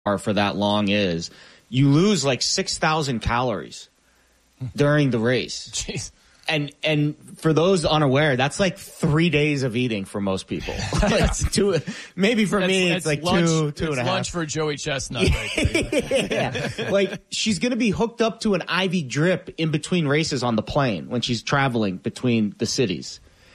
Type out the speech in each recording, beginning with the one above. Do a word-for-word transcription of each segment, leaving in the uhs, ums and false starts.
for that long is, you lose like six thousand calories during the race. Jeez. And and for those unaware, that's like three days of eating for most people. Like two, maybe for that's, me, that's it's like lunch, two, two and a half. Lunch for Joey Chestnut. Right there. Yeah. Like she's going to be hooked up to an I V drip in between races on the plane when she's traveling between the cities.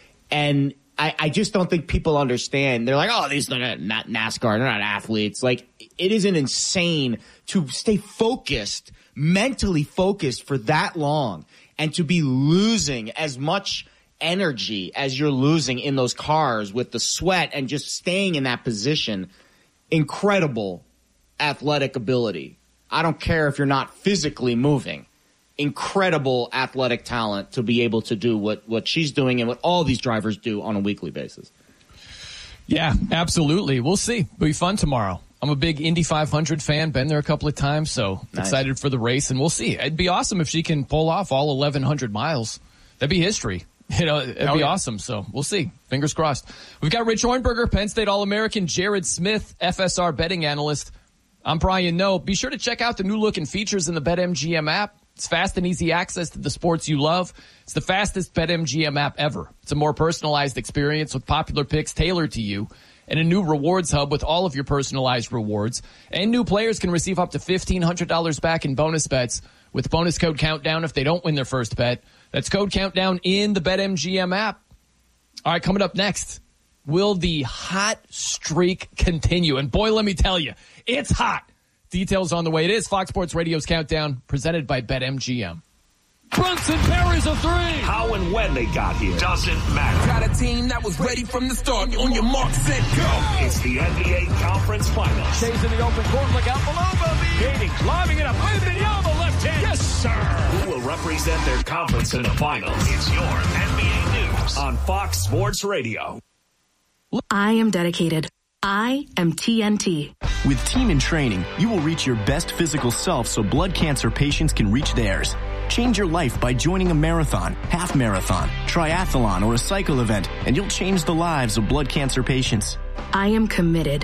And I, I just don't think people understand. They're like, oh, these are not NASCAR. They're not athletes. Like, it is an insane to stay focused, mentally focused for that long and to be losing as much energy as you're losing in those cars with the sweat and just staying in that position. Incredible athletic ability. I don't care if you're not physically moving. Incredible athletic talent to be able to do what, what she's doing and what all these drivers do on a weekly basis. Yeah, absolutely. We'll see. It'll be fun tomorrow. I'm a big Indy five hundred fan, been there a couple of times, so nice. Excited for the race, and we'll see. It'd be awesome if she can pull off all eleven hundred miles. That'd be history. You know, it'd oh, be yeah. awesome, so we'll see. Fingers crossed. We've got Rich Hornberger, Penn State All-American, Jared Smith, F S R betting analyst. I'm Brian Noe. Be sure to check out the new look and features in the BetMGM app. It's fast and easy access to the sports you love. It's the fastest BetMGM app ever. It's a more personalized experience with popular picks tailored to you and a new rewards hub with all of your personalized rewards. And new players can receive up to fifteen hundred dollars back in bonus bets with bonus code Countdown if they don't win their first bet. That's code Countdown in the BetMGM app. All right, coming up next, will the hot streak continue? And boy, let me tell you, it's hot. Details on the way. It is Fox Sports Radio's Countdown, presented by BetMGM. Brunson parries a three. How and when they got here doesn't matter. Got a team that was ready from the start. On your mark, set, go. It's the N B A Conference Finals. Stays in the open court. Look out below. Gating, lobbing it up. Wembanyama left hand. Yes, sir. Who will represent their conference in the finals? It's your N B A News on Fox Sports Radio. I am dedicated. I am T N T. With Team in Training, you will reach your best physical self so blood cancer patients can reach theirs. Change your life by joining a marathon, half marathon, triathlon, or a cycle event, and you'll change the lives of blood cancer patients. I am committed.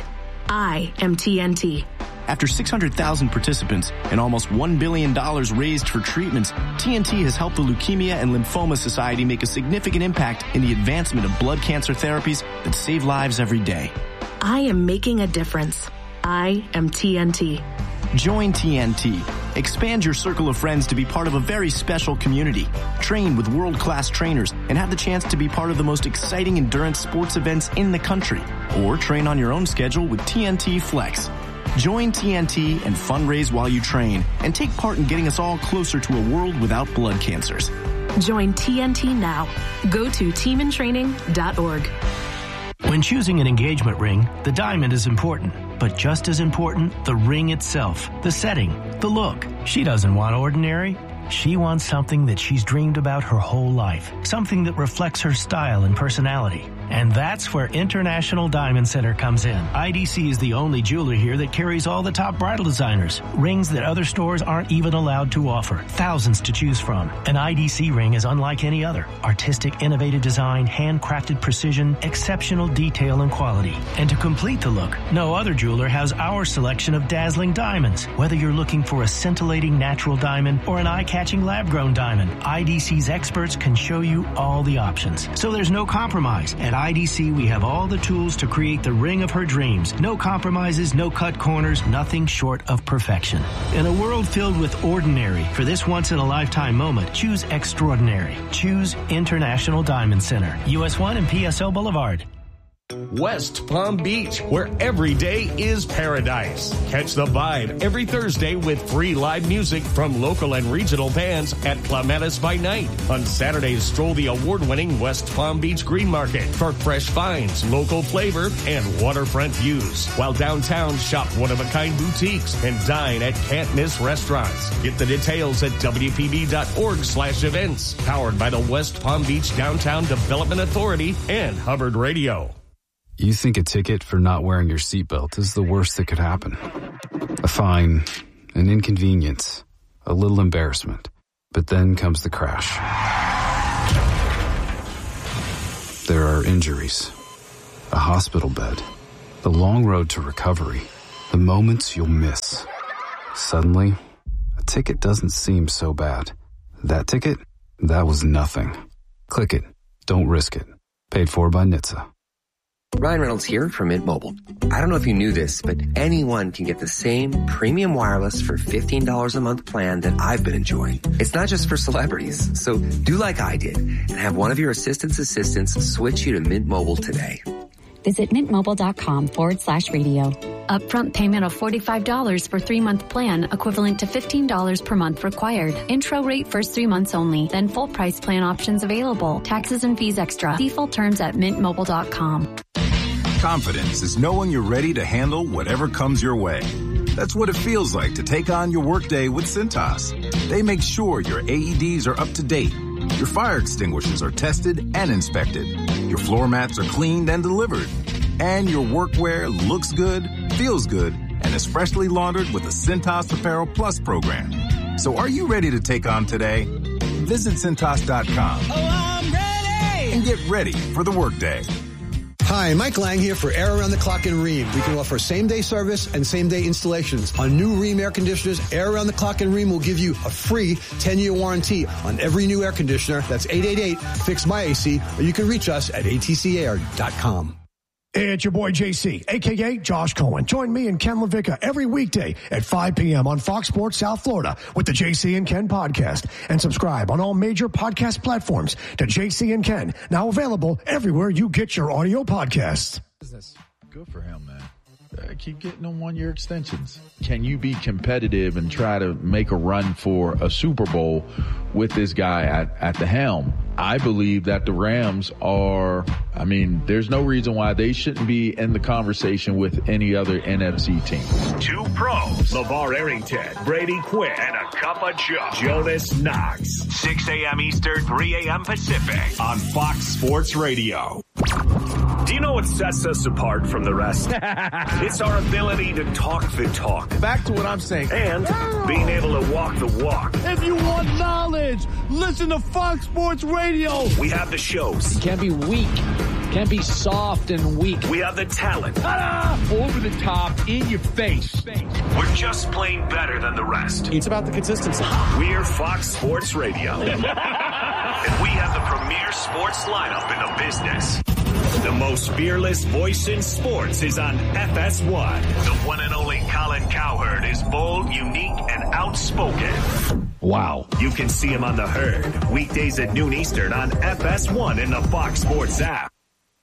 I am T N T. After six hundred thousand participants and almost one billion dollars raised for treatments, T N T has helped the Leukemia and Lymphoma Society make a significant impact in the advancement of blood cancer therapies that save lives every day. I am making a difference. I am T N T. Join T N T. Expand your circle of friends to be part of a very special community. Train with world-class trainers and have the chance to be part of the most exciting endurance sports events in the country. Or train on your own schedule with T N T Flex. Join T N T and fundraise while you train and take part in getting us all closer to a world without blood cancers. Join T N T now. Go to team in training dot org. When choosing an engagement ring, the diamond is important, but just as important, the ring itself, the setting, the look. She doesn't want ordinary. She wants something that she's dreamed about her whole life, something that reflects her style and personality. And that's where International Diamond Center comes in. I D C is the only jeweler here that carries all the top bridal designers, rings that other stores aren't even allowed to offer, thousands to choose from. An I D C ring is unlike any other. Artistic, innovative design, handcrafted precision, exceptional detail and quality. And to complete the look, no other jeweler has our selection of dazzling diamonds. Whether you're looking for a scintillating natural diamond or an eye-catching lab-grown diamond, I D C's experts can show you all the options. So there's no compromise. At I D C, we have all the tools to create the ring of her dreams. No compromises, no cut corners, nothing short of perfection. In a world filled with ordinary, for this once-in-a-lifetime moment, choose extraordinary. Choose International Diamond Center, U S one and P S L Boulevard. West Palm Beach, where every day is paradise. Catch the vibe every Thursday with free live music from local and regional bands at Clematis by Night. On Saturdays, stroll the award-winning West Palm Beach Green Market for fresh finds, local flavor, and waterfront views. While downtown, shop one-of-a-kind boutiques and dine at Can't Miss restaurants. Get the details at W P B dot org slash events. Powered by the West Palm Beach Downtown Development Authority and Hubbard Radio. You think a ticket for not wearing your seatbelt is the worst that could happen. A fine, an inconvenience, a little embarrassment. But then comes the crash. There are injuries, a hospital bed, the long road to recovery, The moments you'll miss. Suddenly, a ticket doesn't seem so bad. That ticket? That was nothing. Click it. Don't risk it. Paid for by N H T S A. Ryan Reynolds here from Mint Mobile. I don't know if you knew this, but anyone can get the same premium wireless for fifteen dollars a month plan that I've been enjoying. It's not just for celebrities. So do like I did and have one of your assistant's assistants switch you to Mint Mobile today. Visit mintmobile.com forward slash radio. Upfront payment of forty-five dollars for three-month plan, equivalent to fifteen dollars per month required. Intro rate first three months only, then full price plan options available. Taxes and fees extra. See full terms at mint mobile dot com. Confidence is knowing you're ready to handle whatever comes your way. That's what it feels like to take on your workday with Cintas. They make sure your A E Ds are up to date, your fire extinguishers are tested and inspected, your floor mats are cleaned and delivered, and your workwear looks good, feels good, and is freshly laundered with the Cintas Apparel Plus program. So are you ready to take on today? Visit Cintas dot com. Oh, I'm ready! And get ready for the workday. Hi, Mike Lang here for Air Around the Clock in Rheem. We can offer same-day service and same-day installations. On new Rheem air conditioners, Air Around the Clock in Rheem will give you a free ten-year warranty on every new air conditioner. That's eight eight eight, fix my A C, or you can reach us at A T C air dot com. It's your boy J C, a k a. Josh Cohen. Join me and Ken LaVicka every weekday at five p.m. on Fox Sports South Florida with the J C and Ken podcast. And subscribe on all major podcast platforms to J C and Ken, now available everywhere you get your audio podcasts. Good for him, man. Uh, keep getting them one-year extensions. Can you be competitive and try to make a run for a Super Bowl with this guy at, at the helm? I believe that the Rams are, I mean, there's no reason why they shouldn't be in the conversation with any other N F C team. Two pros, LeVar Arrington, Brady Quinn, and a cup of Joe, Jonas Knox. six a.m. Eastern, three a.m. Pacific on Fox Sports Radio. Do you know what sets us apart from the rest? It's our ability to talk the talk. Back to what I'm saying. And being able to walk the walk. If you want knowledge, listen to Fox Sports Radio. We have the shows. You can't be weak. Can't be soft and weak. We have the talent. Ta-da! Over the top, in your face. We're just plain better than the rest. It's about the consistency. We're Fox Sports Radio. And we have the premier sports lineup in the business. The most fearless voice in sports is on F S one. The one and only Colin Cowherd is bold, unique, and outspoken. Wow. You can see him on The Herd, weekdays at noon Eastern on F S one in the Fox Sports app.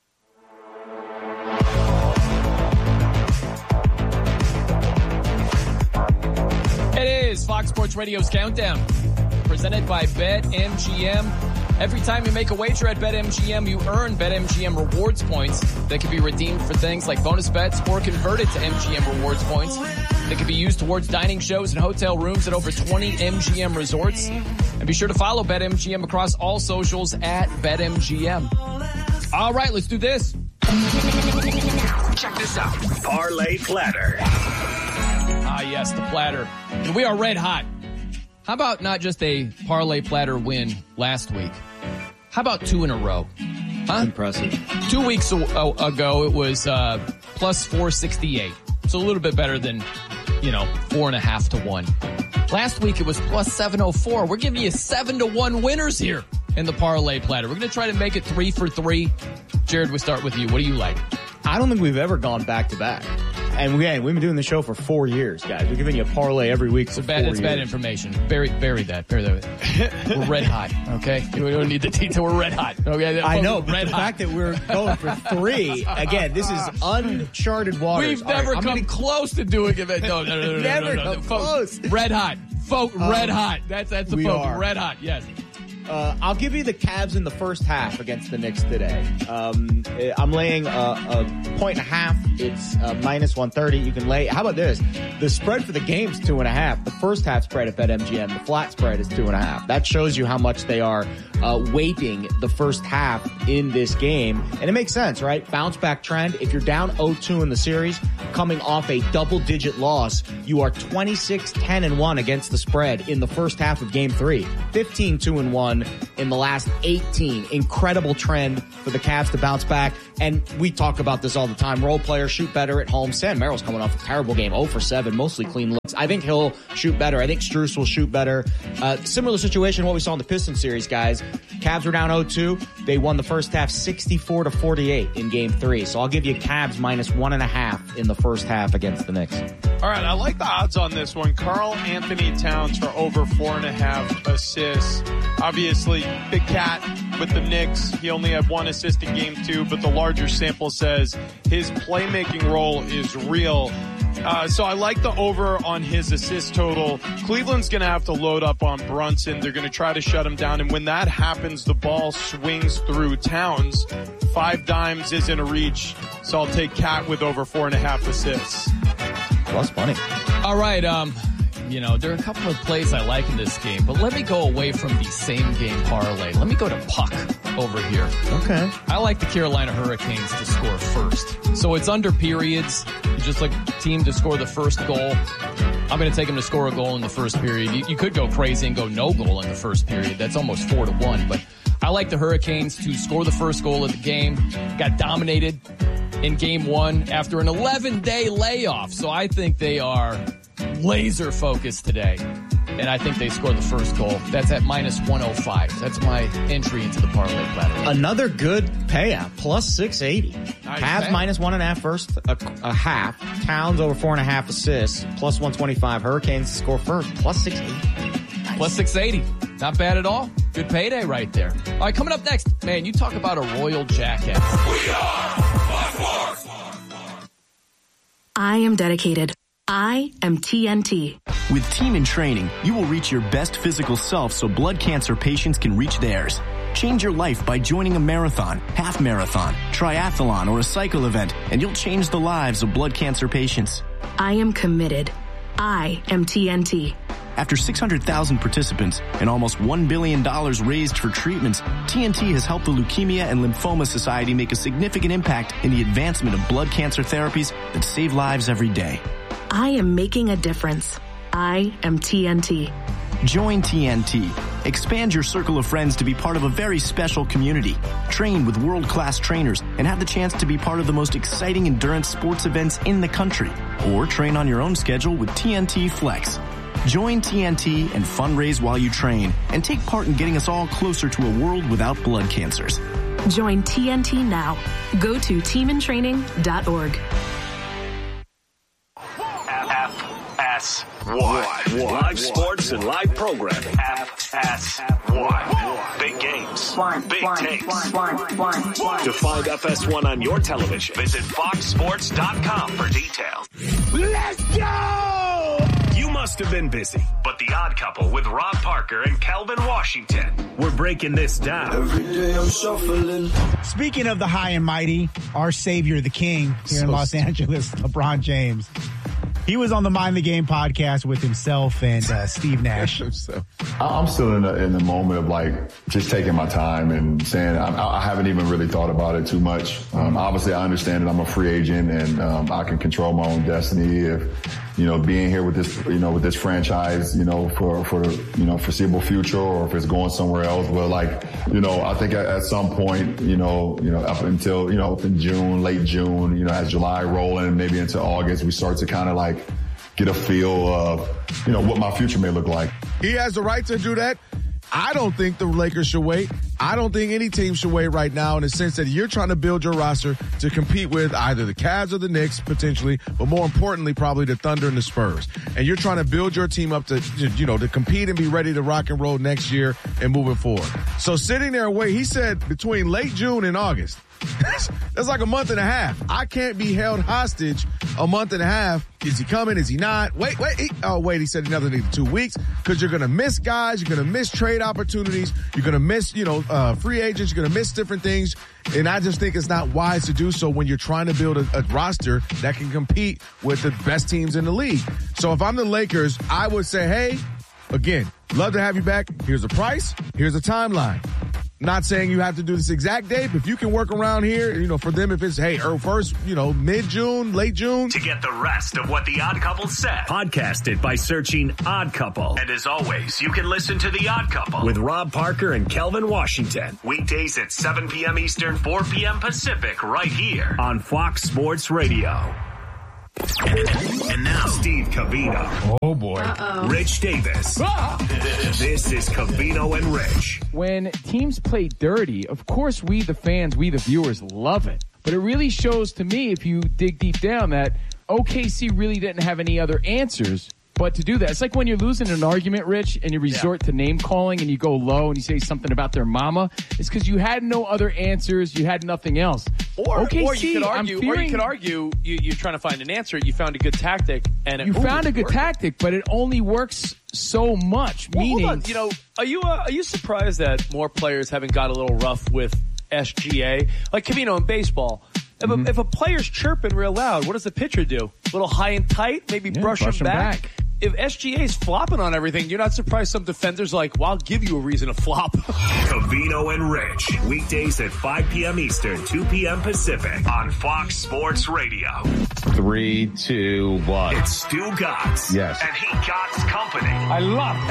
It is Fox Sports Radio's Countdown, presented by BetMGM. Every time you make a wager at BetMGM, you earn BetMGM rewards points that can be redeemed for things like bonus bets or converted to M G M rewards points that can be used towards dining shows and hotel rooms at over twenty M G M resorts. And be sure to follow BetMGM across all socials at BetMGM. All right, let's do this. Check this out. Parlay Platter. Ah, yes, the platter. And we are red hot. How about not just a parlay platter win last week? How about two in a row? Huh? Impressive. Two weeks ago, it was uh, plus four sixty-eight. It's a little bit better than, you know, four and a half to one. Last week, it was plus seven oh four. We're giving you seven to one winners here in the parlay platter. We're going to try to make it three for three. Jared, we'll start with you. What do you like? I don't think we've ever gone back to back. And we, we've been doing the show for four years, guys. We're giving you a parlay every week for it's bad, four It's years. bad information. Bury, bury that. Bury that. We're red hot, okay? We don't need the detail. We're red hot. Okay? I know, but red the hot. fact that we're going for three, again, this is uncharted waters. We've never right, come gonna... close to doing it. No, no, no, no, never no, no, no. come Folks, close. Red hot. Folk, um, red hot. That's, that's the we focus. are. Red hot, yes. Uh, I'll give you the Cavs in the first half against the Knicks today. Um, I'm laying a, a point and a half. It's uh, minus one thirty. You can lay. How about this? The spread for the game's two and a half. The first half spread at BetMGM, the flat spread is two and a half. That shows you how much they are uh, waping the first half in this game. And it makes sense, right? Bounce back trend. If you're down oh two in the series, coming off a double-digit loss, you are twenty-six ten and one against the spread in the first half of game three. fifteen two and one in the last eighteen. Incredible trend for the Cavs to bounce back. And we talk about this all the time. Role players shoot better at home. Sam Merrill's coming off a terrible game, oh for seven, mostly clean looks. I think he'll shoot better. I think Strus will shoot better. Uh, similar situation to what we saw in the Pistons series, guys. Cavs were down oh two. They won the first half sixty-four to forty-eight in game three. So I'll give you Cavs minus one and a half in the first half against the Knicks. All right, I like the odds on this one. Karl Anthony Towns for over four and a half assists. Obviously, Big Cat with the Knicks. He only had one assist in game two, but the larger sample says his playmaking role is real. Uh, so I like the over on his assist total. Cleveland's going to have to load up on Brunson. They're going to try to shut him down. And when that happens, the ball swings through Towns. Five dimes isn't a reach. So I'll take Cat with over four and a half assists. Plus money. All right. Um, you know, there are a couple of plays I like in this game, but let me go away from the same game parlay. Let me go to Puck over here. Okay. I like the Carolina Hurricanes to score first. So it's under periods. You just like the team to score the first goal. I'm going to take them to score a goal in the first period. You, you could go crazy and go no goal in the first period. That's almost four to one, but I like the Hurricanes to score the first goal of the game. Got dominated in game one after an eleven day layoff. So I think they are laser focused today. And I think they score the first goal. That's at minus one oh five. That's my entry into the parlay platform. Another good payout, plus six eighty. Nice. Cavs minus one and a half first, a, a half. Towns over four and a half assists, plus one twenty-five. Hurricanes score first, plus six eighty. Nice. Plus six eighty. Not bad at all. Good payday right there. All right, coming up next, man, you talk about a royal jackass. We are Fox Sports. I am dedicated. I am T N T. With Team in Training, you will reach your best physical self so blood cancer patients can reach theirs. Change your life by joining a marathon, half marathon, triathlon, or a cycle event, and you'll change the lives of blood cancer patients. I am committed. I am T N T. After six hundred thousand participants and almost one billion dollars raised for treatments, T N T has helped the Leukemia and Lymphoma Society make a significant impact in the advancement of blood cancer therapies that save lives every day. I am making a difference. I am T N T. Join T N T. Expand your circle of friends to be part of a very special community. Train with world-class trainers and have the chance to be part of the most exciting endurance sports events in the country. Or train on your own schedule with T N T Flex. Join T N T and fundraise while you train and take part in getting us all closer to a world without blood cancers. Join T N T now. Go to team in training dot org. F S one. Live sports and live programming. F S one. Big games. Big takes. To find F S one on your television, visit fox sports dot com for details. Let's go! You must have been busy, but The Odd Couple with Rob Parker and Calvin Washington. We're breaking this down. Every day I'm shuffling. Speaking of the high and mighty, our savior, the king here so in Los Angeles, LeBron James. He was on the Mind the Game podcast with himself and uh, Steve Nash. I'm still in the, in the moment of like just taking my time and saying I, I haven't even really thought about it too much. Um, obviously, I understand that I'm a free agent and um, I can control my own destiny. If you know, being here with this, you know, with this franchise, you know, for for you know foreseeable future, or if it's going somewhere else. But like, you know, I think at, at some point, you know, you know, up until you know, up in June, late June, you know, as July rolling, maybe into August, we start to kind of like get a feel of, you know, what my future may look like. He has the right to do that. I don't think the Lakers should wait. I don't think any team should wait right now in the sense that you're trying to build your roster to compete with either the Cavs or the Knicks potentially, but more importantly, probably the Thunder and the Spurs. And you're trying to build your team up to, you know, to compete and be ready to rock and roll next year and moving forward. So sitting there and wait, he said between late June and August. That's, that's like a month and a half. I can't be held hostage a month and a half. Is he coming? Is he not? Wait, wait. He, oh, wait. He said another need two weeks because you're going to miss guys. You're going to miss trade opportunities. You're going to miss, you know, uh, free agents. You're going to miss different things. And I just think it's not wise to do so when you're trying to build a, a roster that can compete with the best teams in the league. So if I'm the Lakers, I would say, hey, again, love to have you back. Here's a price. Here's a timeline. Not saying you have to do this exact date, but if you can work around here, you know, for them, if it's, hey, or first, you know, mid-June, late June. To get the rest of what The Odd Couple said, podcast it by searching Odd Couple. And as always, you can listen to The Odd Couple with Rob Parker and Kelvin Washington. Weekdays at seven p.m. Eastern, four p.m. Pacific, right here on Fox Sports Radio. And now, Steve Covino. Oh, boy. Uh-oh. Rich Davis. Ah! This is Covino and Rich. When teams play dirty, of course we, the fans, we, the viewers, love it. But it really shows to me, if you dig deep down, that O K C really didn't have any other answers but to do that. It's like when you're losing an argument, Rich, and you resort yeah. to name calling and you go low and you say something about their mama. It's because you had no other answers. You had nothing else. Or, O K C, or you could argue, fearing, or you could argue you, you're trying to find an answer. You found a good tactic, and it, you ooh, found a good worked. tactic, but it only works so much. Well, meaning, hold on. You know, are you uh, are you surprised that more players haven't got a little rough with S G A? Like Covino in baseball. If, mm-hmm. a, if a player's chirping real loud, what does the pitcher do? A little high and tight, maybe yeah, brush, brush him back. back. If S G A's flopping on everything, you're not surprised some defenders like, well, I'll give you a reason to flop. Covino and Rich, weekdays at five p.m. Eastern, two p.m. Pacific on Fox Sports Radio. Three, two, one. It's Stu Gotts. Yes. And he Gotts Company. I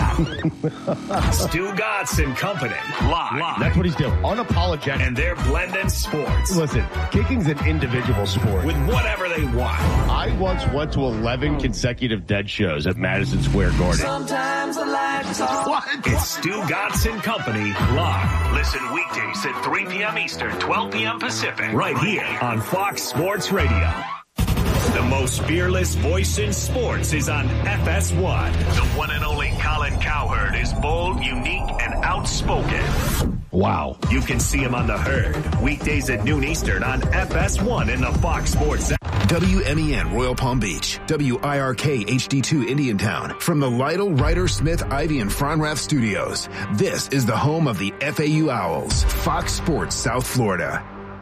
love that. Stu Gotts and Company. Live. Live. That's what he's doing. Unapologetic. And they're blending sports. Listen, kicking's an individual sport. With whatever they want. I once went to eleven consecutive dead shows at Madison Square Garden. Sometimes I like to talk. What? It's Stu Gotts and Company live. Listen weekdays at three p.m. Eastern, twelve p.m. Pacific. Right here on Fox Sports Radio. The most fearless voice in sports is on F S one. The one and only Colin Cowherd is bold, unique, and outspoken. Wow. You can see him on The Herd, weekdays at noon Eastern on F S one in the Fox Sports app. W M E N Royal Palm Beach, W I R K H D two Indiantown. From the Lytle, Ryder, Smith, Ivy, and Fronrath studios, this is the home of the F A U Owls, Fox Sports South Florida.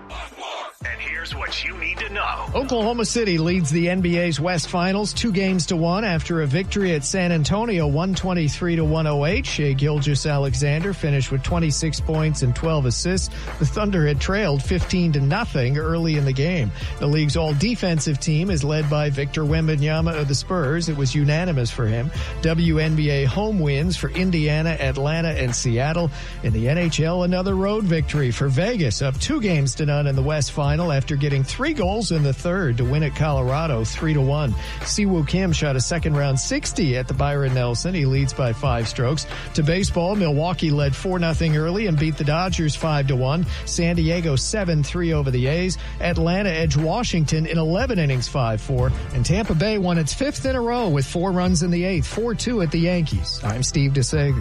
And here's what you need to know. Oklahoma City leads the N B A's West Finals two games to one after a victory at San Antonio, one twenty-three to one oh eight. Shai Gilgeous-Alexander finished with twenty-six points and twelve assists. The Thunder had trailed fifteen to nothing early in the game. The league's all-defensive team is led by Victor Wembanyama of the Spurs. It was unanimous for him. W N B A home wins for Indiana, Atlanta, and Seattle. In the N H L, another road victory for Vegas, up two games to none in the West Final after getting three goals in the third to win at Colorado three to one. Siwoo Kim shot a second round sixty at the Byron Nelson. He leads by five strokes. To baseball, Milwaukee led four nothing early and beat the Dodgers five to one. San Diego seven three over the A's. Atlanta edged Washington in eleven innings five four. And Tampa Bay won its fifth in a row with four runs in the eighth, four two at the Yankees. I'm Steve DeSager.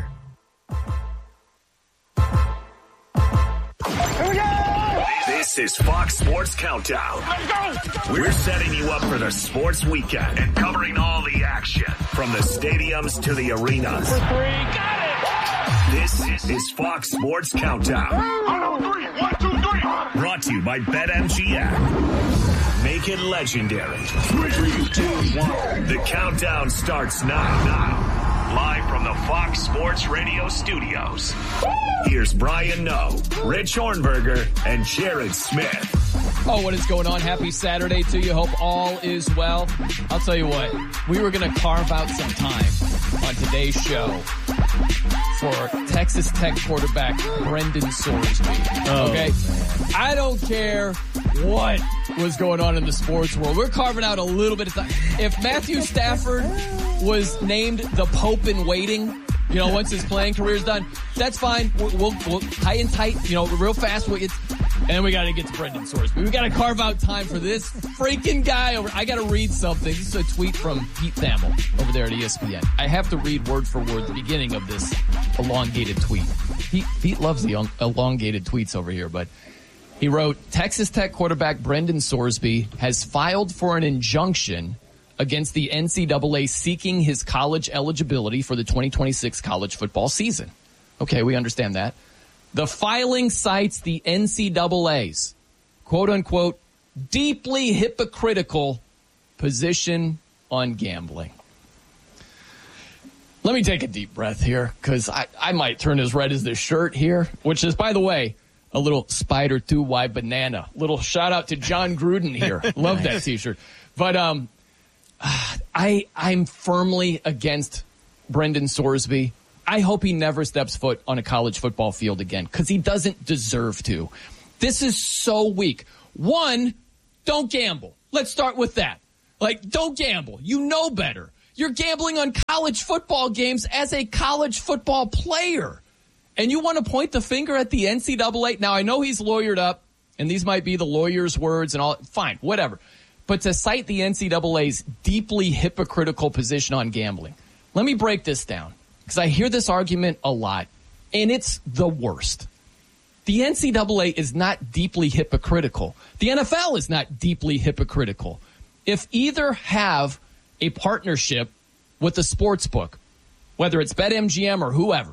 This is Fox Sports Countdown. We're setting you up for the sports weekend and covering all the action from the stadiums to the arenas. For three, got it! This is Fox Sports Countdown. On three, one, two, three. Brought to you by BetMGM. Make it legendary. Three, two, one. The countdown starts now. Now. Live from the Fox Sports Radio studios. Here's Brian Noe, Rich Hornberger, and Jared Smith. Oh, what is going on? Happy Saturday to you. Hope all is well. I'll tell you what, we were going to carve out some time on today's show for Texas Tech quarterback Brendan Sorsby. Oh, okay? Man. I don't care what was going on in the sports world. We're carving out a little bit of time. If Matthew Stafford was named the Pope in waiting, you know, once his playing career's done, that's fine. We'll, we'll, we'll high and tight, you know, real fast. We'll get, and we got to get to Brendan Sorsby. We got to carve out time for this freaking guy. Over, I got to read something. This is a tweet from Pete Thamel over there at E S P N. I have to read word for word the beginning of this elongated tweet. Pete, Pete loves the elongated tweets over here, but he wrote, Texas Tech quarterback Brendan Sorsby has filed for an injunction against the N C double A seeking his college eligibility for the twenty twenty-six college football season. Okay, we understand that. The filing cites the N C double A's, quote-unquote, deeply hypocritical position on gambling. Let me take a deep breath here, because I, I might turn as red as this shirt here, which is, by the way, a little Spider two Y banana. Little shout out to John Gruden here. Love nice. That T-shirt. But um, I, I'm firmly against Brendan Sorsby. I hope he never steps foot on a college football field again, because he doesn't deserve to. This is so weak. One, don't gamble. Let's start with that. Like, don't gamble. You know better. You're gambling on college football games as a college football player. And you want to point the finger at the N C double A? Now, I know he's lawyered up, and these might be the lawyer's words and all. Fine, whatever. But to cite the N C double A's deeply hypocritical position on gambling, let me break this down, because I hear this argument a lot, and it's the worst. The N C double A is not deeply hypocritical. The N F L is not deeply hypocritical. If either have a partnership with a sports book, whether it's BetMGM or whoever,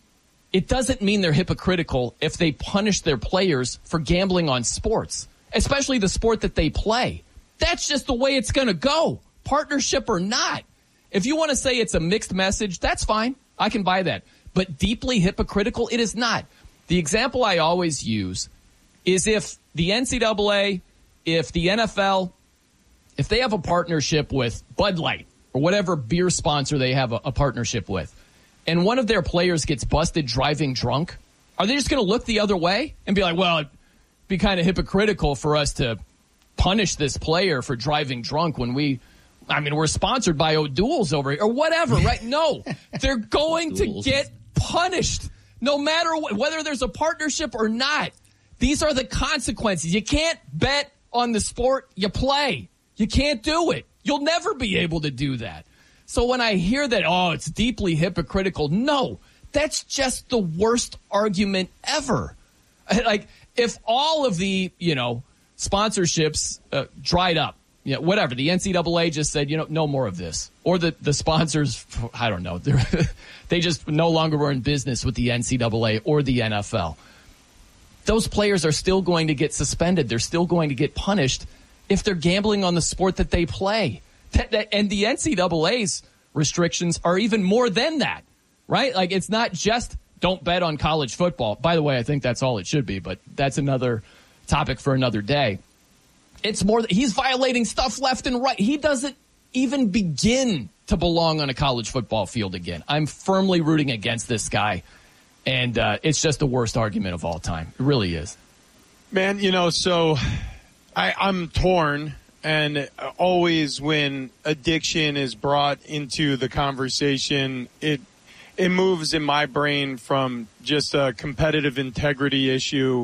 it doesn't mean they're hypocritical if they punish their players for gambling on sports, especially the sport that they play. That's just the way it's going to go, partnership or not. If you want to say it's a mixed message, that's fine. I can buy that. But deeply hypocritical, it is not. The example I always use is if the N C double A, if the N F L, if they have a partnership with Bud Light or whatever beer sponsor they have a, a partnership with, and one of their players gets busted driving drunk, are they just going to look the other way and be like, well, it'd be kind of hypocritical for us to punish this player for driving drunk when we, I mean, we're sponsored by O'Doul's over here or whatever, right? No, they're going to get punished no matter what, whether there's a partnership or not. These are the consequences. You can't bet on the sport you play. You can't do it. You'll never be able to do that. So when I hear that, oh, it's deeply hypocritical, no, that's just the worst argument ever. Like, if all of the, you know, sponsorships uh, dried up, you know, whatever, the N C double A just said, you know, no more of this. Or the, the sponsors, I don't know, they just no longer were in business with the N C double A or the N F L. Those players are still going to get suspended. They're still going to get punished if they're gambling on the sport that they play. And the N C double A's restrictions are even more than that, right? Like, it's not just don't bet on college football. By the way, I think that's all it should be, but that's another topic for another day. It's more that he's violating stuff left and right. He doesn't even begin to belong on a college football field again. I'm firmly rooting against this guy, and uh, it's just the worst argument of all time. It really is. Man, you know, so I, I'm torn. And always when addiction is brought into the conversation, it it moves in my brain from just a competitive integrity issue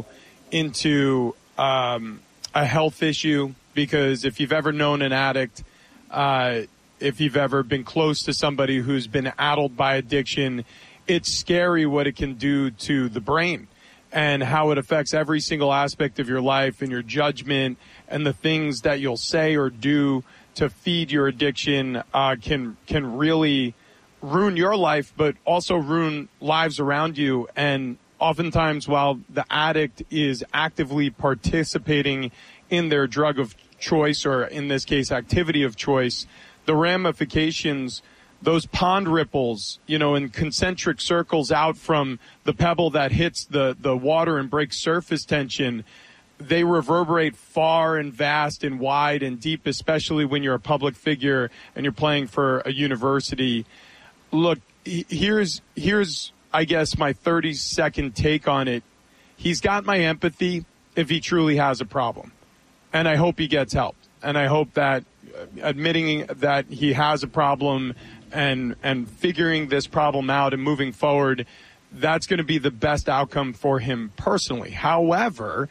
into um, a health issue. Because if you've ever known an addict, uh, if you've ever been close to somebody who's been addled by addiction, it's scary what it can do to the brain and how it affects every single aspect of your life and your judgment. And the things that you'll say or do to feed your addiction uh, can can really ruin your life, but also ruin lives around you. And oftentimes, while the addict is actively participating in their drug of choice, or in this case, activity of choice, the ramifications, those pond ripples, you know, in concentric circles out from the pebble that hits the, the water and breaks surface tension, they reverberate far and vast and wide and deep, especially when you're a public figure and you're playing for a university. Look, here's, here's, I guess, my thirty second take on it. He's got my empathy if he truly has a problem. And I hope he gets help. And I hope that admitting that he has a problem and, and figuring this problem out and moving forward, that's going to be the best outcome for him personally. However,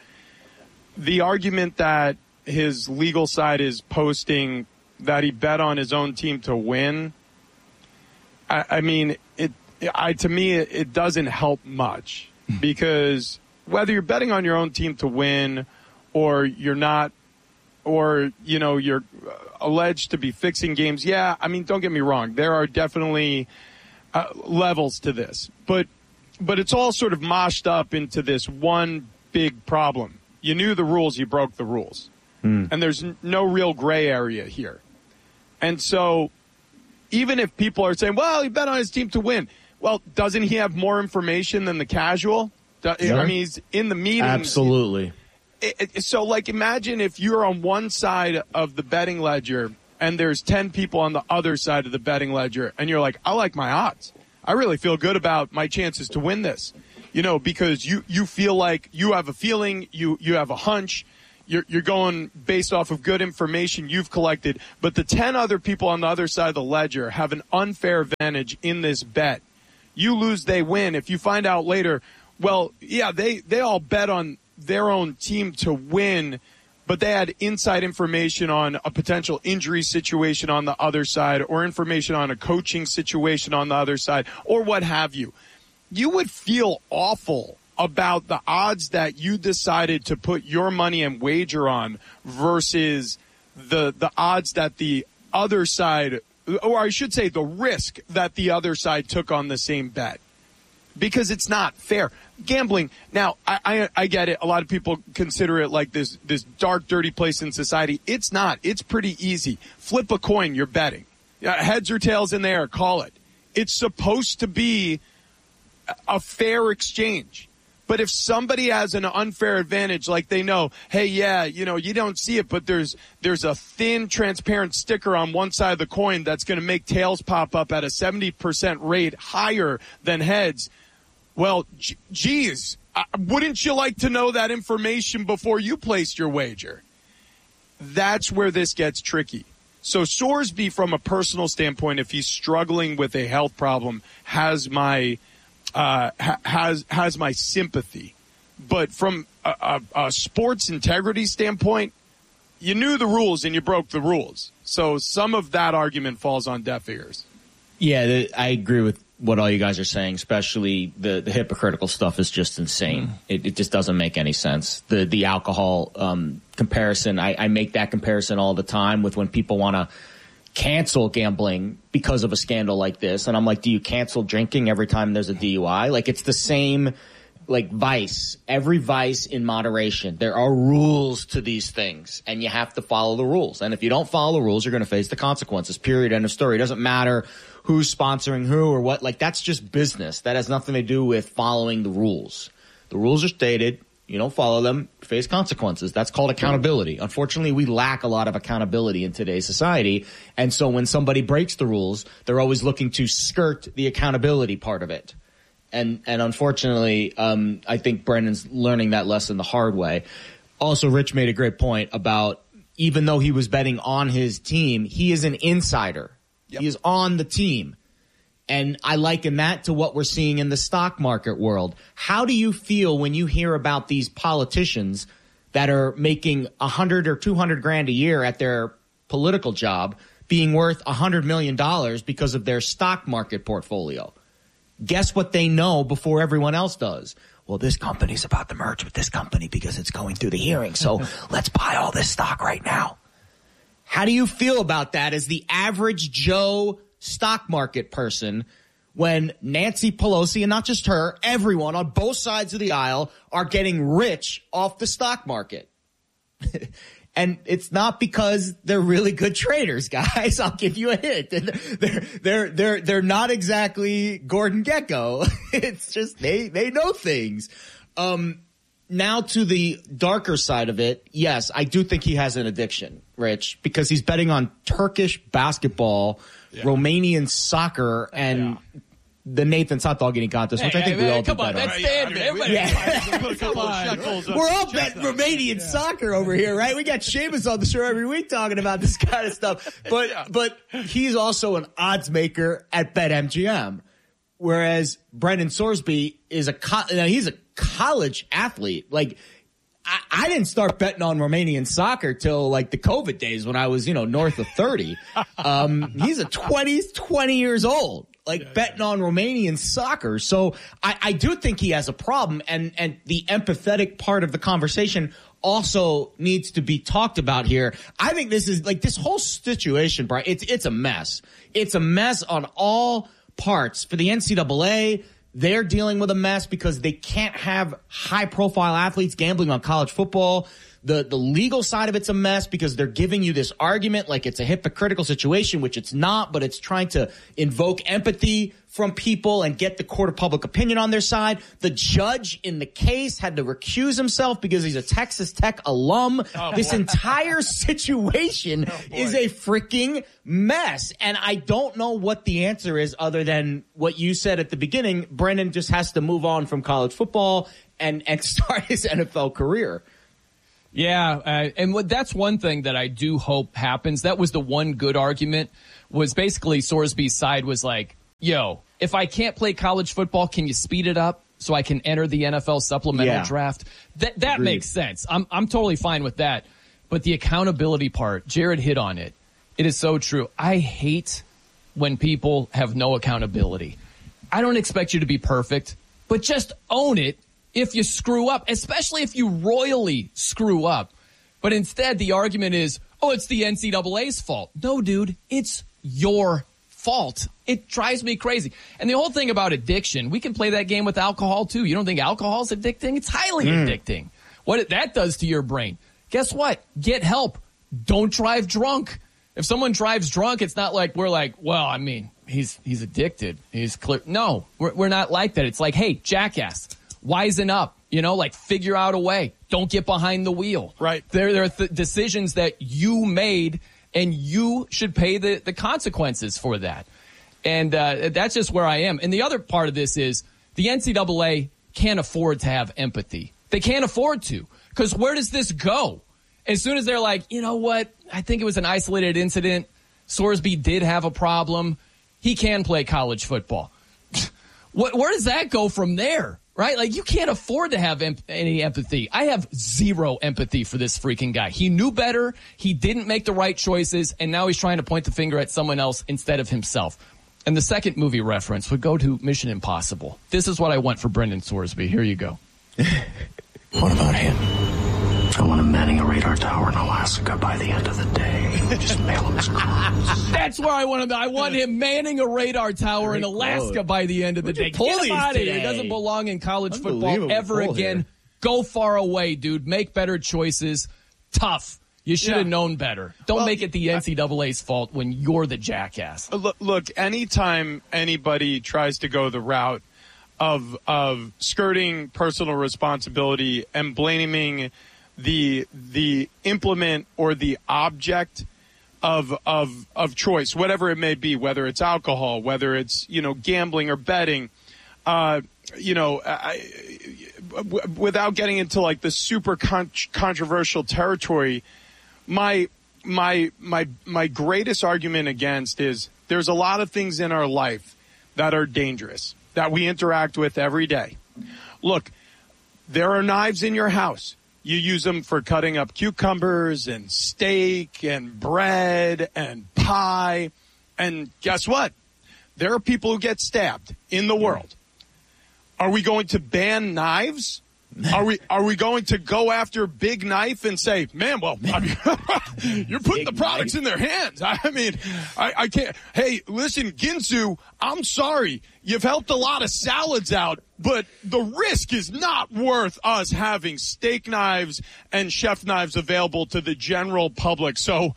the argument that his legal side is posting that he bet on his own team to win, I, I mean, it, I, to me, it, it doesn't help much, because whether you're betting on your own team to win or you're not, or, you know, you're alleged to be fixing games. Yeah. I mean, don't get me wrong. There are definitely uh, levels to this, but, but it's all sort of moshed up into this one big problem. You knew the rules, you broke the rules. Mm. And there's no real gray area here. And so even if people are saying, well, he bet on his team to win. Well, doesn't he have more information than the casual? Sure. I mean, he's in the meetings. Absolutely. It, it, so, like, imagine if you're on one side of the betting ledger and there's ten people on the other side of the betting ledger, and you're like, I like my odds. I really feel good about my chances to win this. You know, because you, you feel like you have a feeling, you, you have a hunch, you're, you're going based off of good information you've collected, but the ten other people on the other side of the ledger have an unfair advantage in this bet. You lose, they win. If you find out later, well, yeah, they, they all bet on their own team to win, but they had inside information on a potential injury situation on the other side or information on a coaching situation on the other side or what have you. You would feel awful about the odds that you decided to put your money and wager on versus the the odds that the other side, or I should say the risk that the other side took on the same bet. Because it's not fair. Gambling, now, I, I, I get it. A lot of people consider it like this, this dark, dirty place in society. It's not. It's pretty easy. Flip a coin, you're betting. Heads or tails in the air, call it. It's supposed to be a fair exchange. But if somebody has an unfair advantage, like they know, hey, yeah, you know, you don't see it, but there's there's a thin, transparent sticker on one side of the coin that's going to make tails pop up at a seventy percent rate higher than heads. Well, geez, wouldn't you like to know that information before you placed your wager? That's where this gets tricky. So Sorsby, from a personal standpoint, if he's struggling with a health problem, has my uh, ha- has has my sympathy. But from a, a, a sports integrity standpoint, you knew the rules and you broke the rules. So some of that argument falls on deaf ears. Yeah, the, I agree with what all you guys are saying, especially the, the hypocritical stuff is just insane. Mm. It, it just doesn't make any sense. The the alcohol um, comparison, I, I make that comparison all the time with when people want to cancel gambling because of a scandal like this. And I'm like, do you cancel drinking every time there's a D U I? Like, it's the same, like, vice. Every vice in moderation. There are rules to these things, and you have to follow the rules. And if you don't follow the rules, you're going to face the consequences, period, end of story. It doesn't matter who's sponsoring who or what. Like, that's just business. That has nothing to do with following the rules. The rules are stated. You don't follow them, face consequences. That's called accountability. Unfortunately, we lack a lot of accountability in today's society. And so when somebody breaks the rules, they're always looking to skirt the accountability part of it. And, and unfortunately, um, I think Brendan's learning that lesson the hard way. Also, Rich made a great point about even though he was betting on his team, he is an insider. Yep. He is on the team. And I liken that to what we're seeing in the stock market world. How do you feel when you hear about these politicians that are making a hundred or two hundred grand a year at their political job being worth a hundred million dollars because of their stock market portfolio? Guess what they know before everyone else does? Well, this company's about to merge with this company because it's going through the hearing. So let's buy all this stock right now. How do you feel about that as the average Joe stock market person when Nancy Pelosi, and not just her, everyone on both sides of the aisle are getting rich off the stock market? And it's not because they're really good traders, guys. I'll give you a hint. They're, they're, they're, they're not exactly Gordon Gekko. It's just they, they know things. Um, now to the darker side of it. Yes, I do think he has an addiction, Rich, because he's betting on Turkish basketball, yeah. Romanian soccer, and yeah. the Nathan's hot dog eating contest, which hey, I think hey, we all come on, that's standard. Everybody, yeah. Come on. We're all betting Romanian yeah. soccer over here, right? We got Seamus on the show every week talking about this kind of stuff. But yeah. but he's also an odds maker at BetMGM, whereas Brendan Sorsby is a co- he's a college athlete. Like, I, I didn't start betting on Romanian soccer till like the COVID days when I was, you know, north of thirty. Um, he's a twenty, twenty years old. Like yeah, betting yeah. on Romanian soccer. So I, I do think he has a problem, and, and the empathetic part of the conversation also needs to be talked about here. I think this is like this whole situation, Brian, it's, it's a mess. It's a mess on all parts. For the N C double A, they're dealing with a mess because they can't have high profile athletes gambling on college football. The the legal side of it's a mess because they're giving you this argument like it's a hypocritical situation, which it's not, but it's trying to invoke empathy from people and get the court of public opinion on their side. The judge in the case had to recuse himself because he's a Texas Tech alum. Oh, this boy. entire situation oh, is a freaking mess. And I don't know what the answer is other than what you said at the beginning. Brendan just has to move on from college football and, and start his N F L career. Yeah, uh, and what, that's one thing that I do hope happens. That was the one good argument, was basically Sorsby's side was like, yo, if I can't play college football, can you speed it up so I can enter the N F L supplemental yeah. draft? That that Agreed. makes sense. I'm I'm totally fine with that. But the accountability part, Jared hit on it. It is so true. I hate when people have no accountability. I don't expect you to be perfect, but just own it if you screw up, especially if you royally screw up. But instead, the argument is, oh, it's the N C double A's fault. No, dude, it's your fault. It drives me crazy. And the whole thing about addiction, we can play that game with alcohol, too. You don't think alcohol's addicting? It's highly mm. addicting. What it, that does to your brain. Guess what? Get help. Don't drive drunk. If someone drives drunk, it's not like we're like, well, I mean, he's he's addicted. He's clear. No, we're, we're not like that. It's like, hey, jackass, wisen up, you know, like figure out a way. Don't get behind the wheel. Right. There, there are th- decisions that you made, and you should pay the, the consequences for that. And uh, that's just where I am. And the other part of this is the N C double A can't afford to have empathy. They can't afford to, because where does this go? As soon as they're like, you know what, I think it was an isolated incident. Sorsby did have a problem. He can play college football. what, where does that go from there? Right? Like, you can't afford to have em- any empathy. I have zero empathy for this freaking guy. He knew better. He didn't make the right choices. And now he's trying to point the finger at someone else instead of himself. And the second movie reference would go to Mission Impossible. This is what I want for Brendan Sorsby. Here you go. What about him? I want him manning a radar tower in Alaska by the end of the day. Just mail him his cruise. That's where I want him. I want him manning a radar tower Great in Alaska quote. by the end of the Where'd day. Get him out of here. He doesn't belong in college football ever again. Here. Go far away, dude. Make better choices. Tough. You should have yeah. known better. Don't well, make it the N C double A's fault when you're the jackass. Look, look, anytime anybody tries to go the route of of skirting personal responsibility and blaming the the implement or the object of of of choice, whatever it may be, whether it's alcohol, whether it's, you know, gambling or betting, uh, you know, I, w- without getting into like the super con- controversial territory, my my my my greatest argument against is there's a lot of things in our life that are dangerous that we interact with every day. Look, there are knives in your house. You use them for cutting up cucumbers and steak and bread and pie. And guess what? There are people who get stabbed in the world. Are we going to ban knives? Are we are we going to go after Big Knife and say, man, well, I mean, you're putting Big the products knife. in their hands. I mean, I, I can't. Hey, listen, Ginsu, I'm sorry. You've helped a lot of salads out, but the risk is not worth us having steak knives and chef knives available to the general public. So,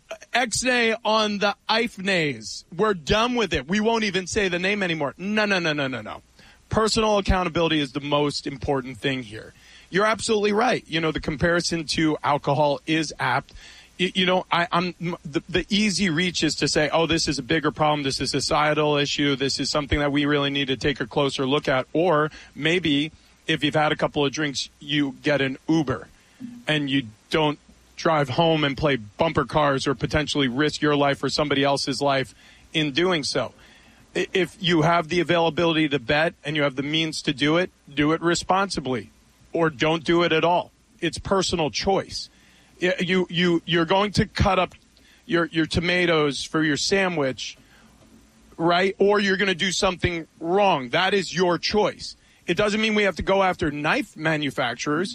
X-nay on the Ifnays. We're done with it. We won't even say the name anymore. No, no, no, no, no, no. Personal accountability is the most important thing here. You're absolutely right. You know, the comparison to alcohol is apt. You, you know, I, I'm the, the easy reach is to say, oh, this is a bigger problem. This is a societal issue. This is something that we really need to take a closer look at. Or maybe if you've had a couple of drinks, you get an Uber and you don't drive home and play bumper cars or potentially risk your life or somebody else's life in doing so. If you have the availability to bet and you have the means to do it, do it responsibly or don't do it at all. It's personal choice. You, you, you're going to cut up your, your tomatoes for your sandwich, right? Or you're going to do something wrong. That is your choice. It doesn't mean we have to go after knife manufacturers.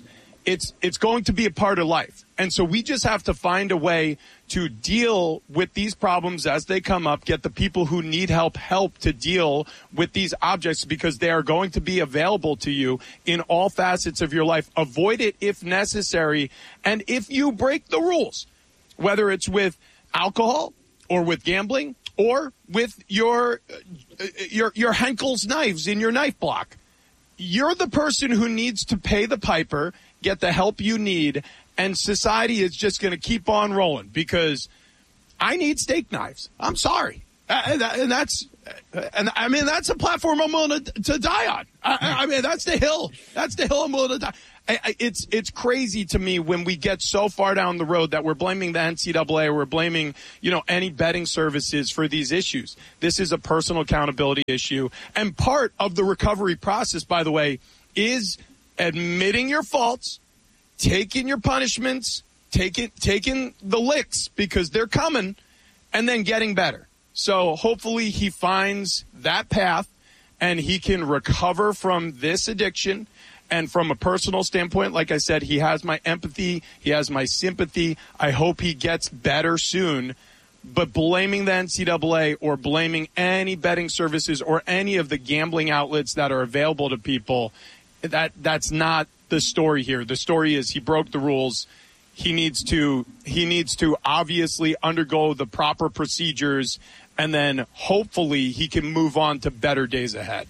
it's it's going to be a part of life. And so we just have to find a way to deal with these problems as they come up, get the people who need help help to deal with these objects because they are going to be available to you in all facets of your life. Avoid it if necessary. And if you break the rules, whether it's with alcohol or with gambling or with your uh, your your Henkel's knives in your knife block, you're the person who needs to pay the piper, get the help you need, and society is just going to keep on rolling because I need steak knives. I'm sorry. Uh, and, and that's, and I mean, that's a platform I'm willing to, to die on. I, I mean, that's the hill. That's the hill I'm willing to die. I, I, it's, it's crazy to me when we get so far down the road that we're blaming the N C double A or we're blaming, you know, any betting services for these issues. This is a personal accountability issue. And part of the recovery process, by the way, is admitting your faults, taking your punishments, taking taking the licks because they're coming, and then getting better. So hopefully he finds that path and he can recover from this addiction. And from a personal standpoint, like I said, he has my empathy. He has my sympathy. I hope he gets better soon. But blaming the N C double A or blaming any betting services or any of the gambling outlets that are available to people, that that's not the story here. The story is he broke the rules. He needs to he needs to obviously undergo the proper procedures, and then hopefully he can move on to better days ahead.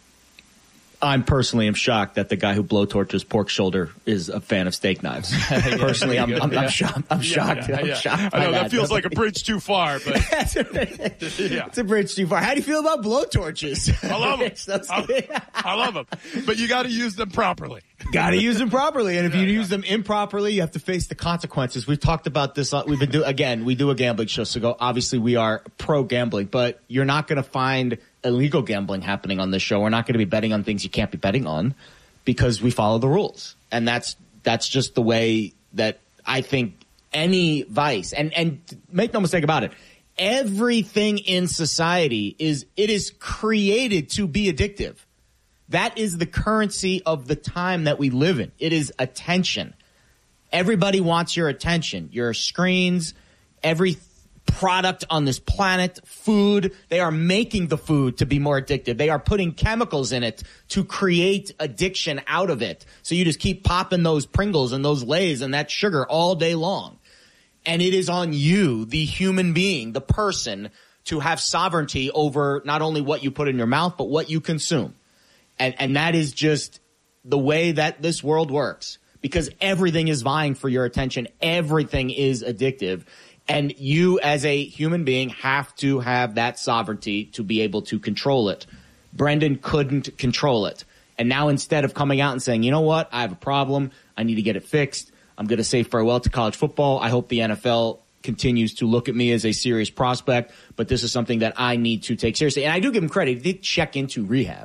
I'm personally am shocked that the guy who blowtorches pork shoulder is a fan of steak knives. yeah, personally, I'm, I'm, I'm, shocked. I'm yeah, shocked. Yeah, I'm yeah. shocked. I know that, that feels like a bridge too far, but yeah. It's a bridge too far. How do you feel about blowtorches? I love them. I, I love them, but you got to use them properly. Got to use them properly, and if you yeah, use yeah. them improperly, you have to face the consequences. We've talked about this. We've been do again. We do a gambling show, so go. Obviously, we are pro gambling, but you're not going to find illegal gambling happening on this show. We're not going to be betting on things you can't be betting on because we follow the rules, and that's that's just the way that I think any vice. And and make no mistake about it, everything in society is it is created to be addictive. That is the currency of the time that we live in. It is attention. Everybody wants your attention. Your screens, every product on this planet, food, they are making the food to be more addictive. They are putting chemicals in it to create addiction out of it. So you just keep popping those Pringles and those Lay's and that sugar all day long. And it is on you, the human being, the person, to have sovereignty over not only what you put in your mouth, but what you consume. And, and that is just the way that this world works, because everything is vying for your attention. Everything is addictive. And you as a human being have to have that sovereignty to be able to control it. Brendan couldn't control it. And now instead of coming out and saying, you know what, I have a problem, I need to get it fixed, I'm going to say farewell to college football. I hope the N F L continues to look at me as a serious prospect, but this is something that I need to take seriously. And I do give him credit. He did check into rehab.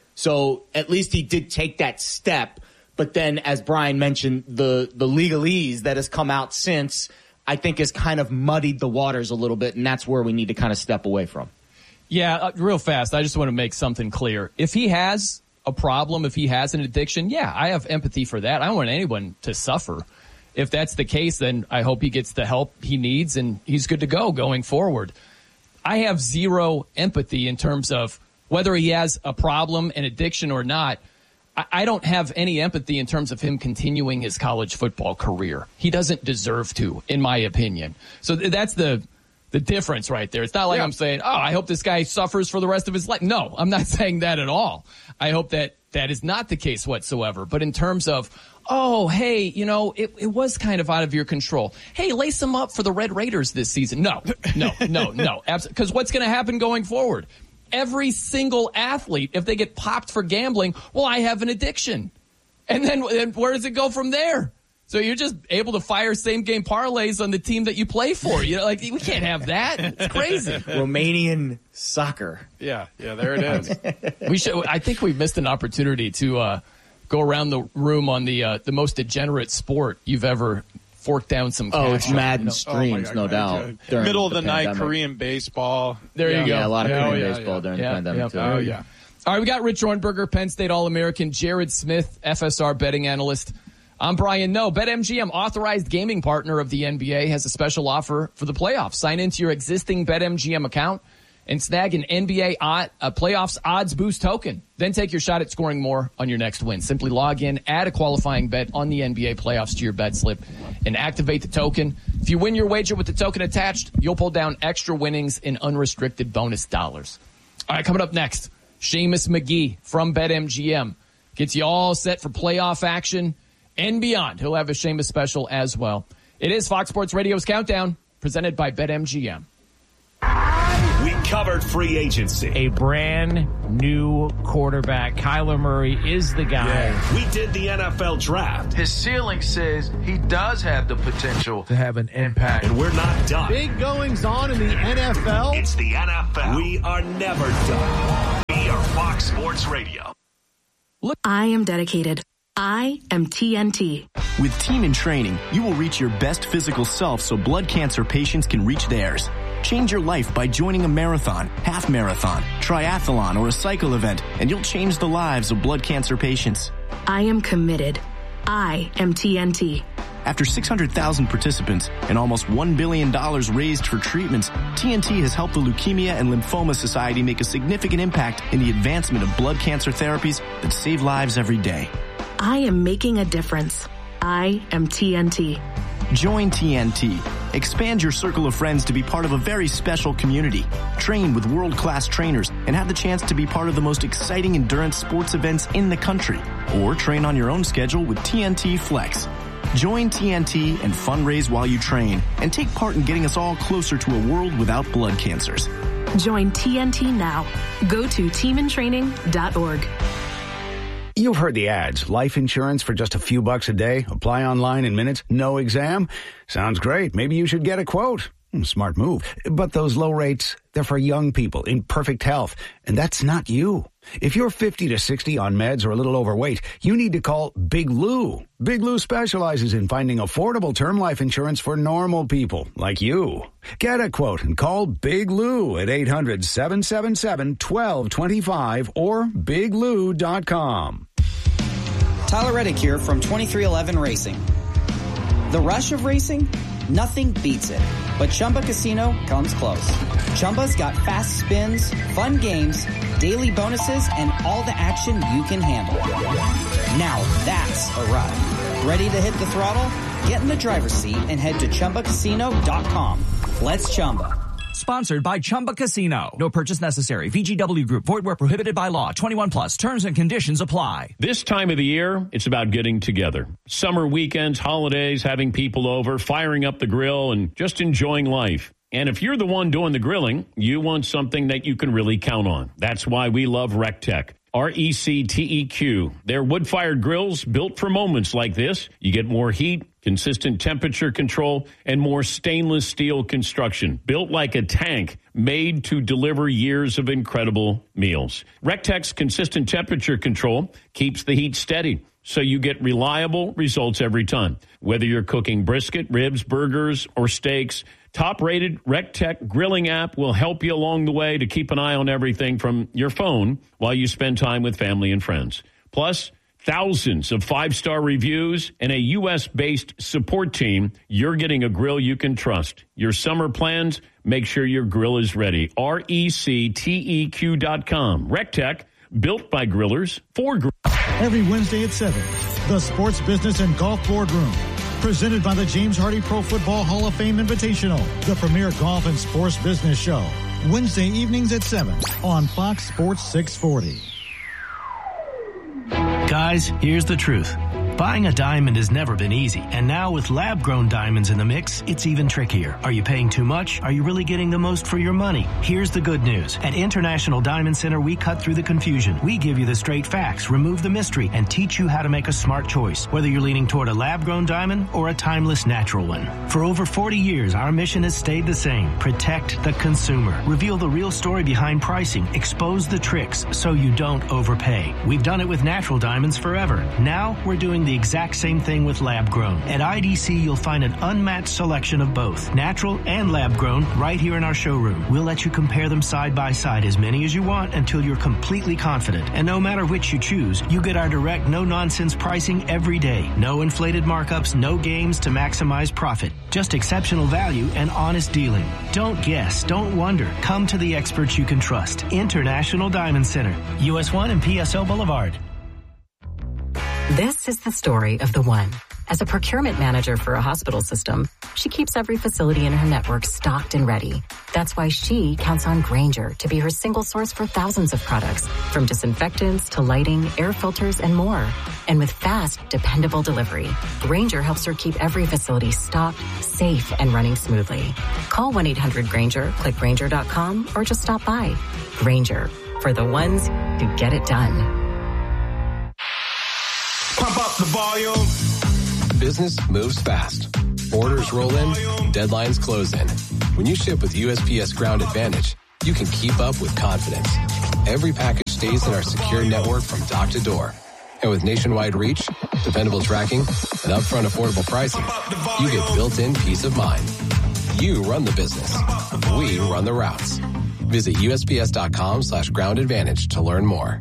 So at least he did take that step. But then, as Brian mentioned, the, the legalese that has come out since, I think, has kind of muddied the waters a little bit, and that's where we need to kind of step away from. Yeah, uh, real fast, I just want to make something clear. If he has a problem, if he has an addiction, yeah, I have empathy for that. I don't want anyone to suffer. If that's the case, then I hope he gets the help he needs, and he's good to go going forward. I have zero empathy in terms of whether he has a problem, an addiction or not. I don't have any empathy in terms of him continuing his college football career. He doesn't deserve to, in my opinion. So that's the the difference right there. It's not like yeah. I'm saying, oh, I hope this guy suffers for the rest of his life. No, I'm not saying that at all. I hope that that is not the case whatsoever. But in terms of, oh, hey, you know, it, it was kind of out of your control. Hey, lace him up for the Red Raiders this season. No, no, no, no. Because what's going to happen going forward? Every single athlete, if they get popped for gambling, well, I have an addiction. And then and where does it go from there? So you're just able to fire same-game parlays on the team that you play for. You know, like, we can't have that. It's crazy. Romanian soccer. Yeah, yeah, there it is. we should. I think we've missed an opportunity to uh, go around the room on the uh, the most degenerate sport you've ever fork down some cash. Oh, it's Madden no. streams, oh no doubt. Middle of the, the night, Korean baseball. There yeah. you go. Yeah, a lot of yeah, Korean oh, yeah, baseball yeah. during yeah, the pandemic, yeah. too. Oh, yeah. All right, we got Rich Hornberger, Penn State All-American, Jared Smith, F S R betting analyst. I'm Brian No. BetMGM, authorized gaming partner of the N B A, has a special offer for the playoffs. Sign into your existing BetMGM account and snag an N B A odd, a playoffs odds boost token. Then take your shot at scoring more on your next win. Simply log in, add a qualifying bet on the N B A playoffs to your bet slip, and activate the token. If you win your wager with the token attached, you'll pull down extra winnings in unrestricted bonus dollars. All right, coming up next, Seamus McGee from BetMGM gets you all set for playoff action and beyond. He'll have a Seamus special as well. It is Fox Sports Radio's Countdown, presented by BetMGM. We covered free agency. A brand new quarterback. Kyler Murray is the guy. Yeah. We did the N F L draft. His ceiling says he does have the potential to have an impact. And we're not done. Big goings on in the N F L. It's the N F L. We are never done. We are Fox Sports Radio. Look, I am dedicated. I am T N T. With Team in Training, you will reach your best physical self so blood cancer patients can reach theirs. Change your life by joining a marathon, half marathon, triathlon, or a cycle event, and you'll change the lives of blood cancer patients. I am committed. I am T N T. After six hundred thousand participants and almost one billion dollars raised for treatments, T N T has helped the Leukemia and Lymphoma Society make a significant impact in the advancement of blood cancer therapies that save lives every day. I am making a difference. I am T N T. Join T N T. Expand your circle of friends to be part of a very special community. Train with world-class trainers and have the chance to be part of the most exciting endurance sports events in the country. Or train on your own schedule with T N T Flex. Join T N T and fundraise while you train and take part in getting us all closer to a world without blood cancers. Join T N T now. Go to team in training dot org. You've heard the ads. Life insurance for just a few bucks a day. Apply online in minutes. No exam. Sounds great. Maybe you should get a quote. Smart move. But those low rates, they're for young people in perfect health. And that's not you. If you're fifty to sixty on meds or a little overweight, you need to call Big Lou. Big Lou specializes in finding affordable term life insurance for normal people like you. Get a quote and call Big Lou at eight hundred, seven seven seven, one two two five or big lou dot com. Tyler Reddick here from twenty-three eleven Racing. The rush of racing? Nothing beats it. But Chumba Casino comes close. Chumba's got fast spins, fun games, daily bonuses, and all the action you can handle. Now that's a ride. Ready to hit the throttle? Get in the driver's seat and head to chumba casino dot com. Let's Chumba. Sponsored by Chumba Casino. No purchase necessary. V G W Group. Void where prohibited by law. twenty-one plus. Terms and conditions apply. This time of the year, it's about getting together. Summer weekends, holidays, having people over, firing up the grill, and just enjoying life. And if you're the one doing the grilling, you want something that you can really count on. That's why we love RecTech. R E C T E Q. They're wood-fired grills built for moments like this. You get more heat, consistent temperature control, and more stainless steel construction. Built like a tank, made to deliver years of incredible meals. RecTech's consistent temperature control keeps the heat steady, so you get reliable results every time. Whether you're cooking brisket, ribs, burgers, or steaks, top-rated RecTech grilling app will help you along the way to keep an eye on everything from your phone while you spend time with family and friends. Plus, thousands of five-star reviews and a U S-based support team. You're getting a grill you can trust. Your summer plans, make sure your grill is ready. R E C T E Q dot com. RecTech, built by grillers for grillers. Every Wednesday at seven, the Sports Business and Golf Boardroom. Presented by the James Hardy Pro Football Hall of Fame Invitational, the premier golf and sports business show. Wednesday evenings at seven on Fox Sports six forty. Guys, here's the truth. Buying a diamond has never been easy, and now with lab-grown diamonds in the mix, it's even trickier. Are you paying too much? Are you really getting the most for your money? Here's the good news. At International Diamond Center, we cut through the confusion. We give you the straight facts, remove the mystery, and teach you how to make a smart choice, whether you're leaning toward a lab-grown diamond or a timeless natural one. For over forty years, our mission has stayed the same. Protect the consumer. Reveal the real story behind pricing. Expose the tricks so you don't overpay. We've done it with natural diamonds forever. Now we're doing doing the exact same thing with lab grown. At I D C, you'll find an unmatched selection of both natural and lab grown right here in our showroom. We'll let you compare them side by side, as many as you want, until you're completely confident. And no matter which you choose, you get our direct, no-nonsense pricing every day. No inflated markups, no games to maximize profit. Just exceptional value and honest dealing. Don't guess, don't wonder. Come to the experts you can trust. International Diamond Center, U S one and P S O Boulevard. This is the story of the one. As a procurement manager for a hospital system, she keeps every facility in her network stocked and ready. That's why she counts on Grainger to be her single source for thousands of products, from disinfectants to lighting, air filters, and more. And with fast, dependable delivery, Grainger helps her keep every facility stocked, safe, and running smoothly. Call one eight hundred Grainger, click Grainger dot com, or just stop by. Grainger, for the ones who get it done. Pump up the volume. Business moves fast. Orders roll in, deadlines close in. When you ship with U S P S Ground Advantage, you can keep up with confidence. Every package stays in our secure network from dock to door. And with nationwide reach, dependable tracking, and upfront affordable pricing, you get built-in peace of mind. You run the business. We run the routes. Visit U S P S dot com slash ground advantage to learn more.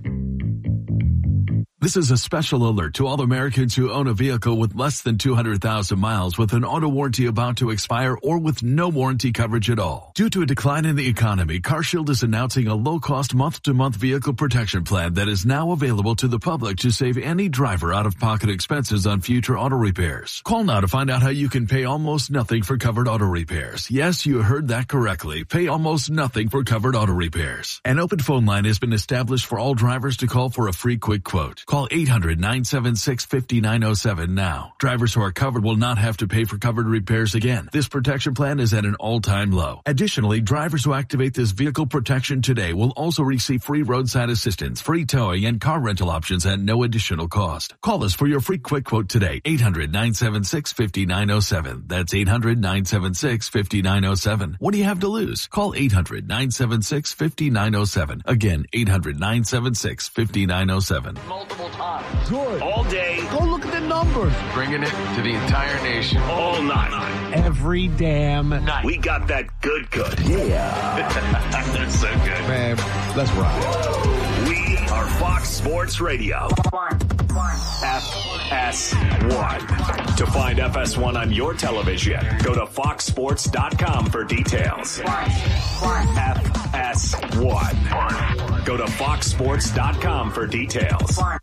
This is a special alert to all Americans who own a vehicle with less than two hundred thousand miles with an auto warranty about to expire or with no warranty coverage at all. Due to a decline in the economy, CarShield is announcing a low-cost month-to-month vehicle protection plan that is now available to the public to save any driver out-of-pocket expenses on future auto repairs. Call now to find out how you can pay almost nothing for covered auto repairs. Yes, you heard that correctly. Pay almost nothing for covered auto repairs. An open phone line has been established for all drivers to call for a free quick quote. Call eight hundred, nine seven six, five nine zero seven now. Drivers who are covered will not have to pay for covered repairs again. This protection plan is at an all-time low. Additionally, drivers who activate this vehicle protection today will also receive free roadside assistance, free towing, and car rental options at no additional cost. Call us for your free quick quote today. eight hundred, nine seven six, five nine zero seven. That's eight hundred, nine seven six, five nine zero seven. What do you have to lose? Call eight hundred, nine seven six, five nine zero seven. Again, eight hundred, nine seven six, five nine zero seven. Multiple times. Good. All day. Go look at the numbers. Bringing it to the entire nation. All night. Every damn night. We got that good good. Yeah. That's so good. Man, let's ride. We are Fox Sports Radio. One. One. F S one. To find F S one on your television, go to fox sports dot com for details. One. One. F S one. Go to fox sports dot com for details. One.